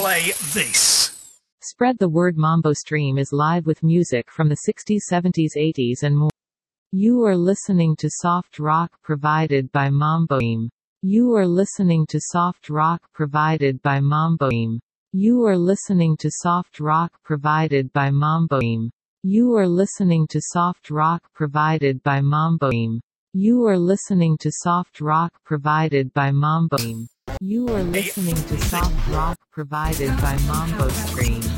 play this. Spread the word. Mambo Stream is live with music from the 60s, 70s, 80s and more. You are listening to soft rock provided by Mambo Stream. You are listening to soft rock provided by Mambo Stream. You are listening to soft rock provided by Mambo Stream. You are listening to soft rock provided by Mambo Stream. You are listening to soft rock provided by Mambo Stream. You are listening to soft rock provided by Mambo Stream.